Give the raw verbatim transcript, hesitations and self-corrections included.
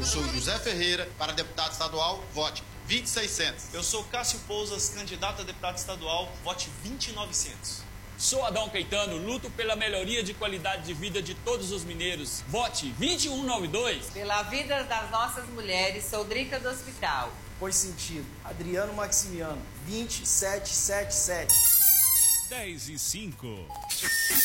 sou José Ferreira, para deputado estadual, vote vinte e seiscentos. Eu sou Cássio Pousas, candidato a deputado estadual, vote vinte e novecentos. Sou Adão Caetano, luto pela melhoria de qualidade de vida de todos os mineiros. Vote vinte e um noventa e dois. Pela vida das nossas mulheres, sou Drica do Hospital. Por sentido, Adriano Maximiano, vinte e sete setenta e sete. dez e cinco.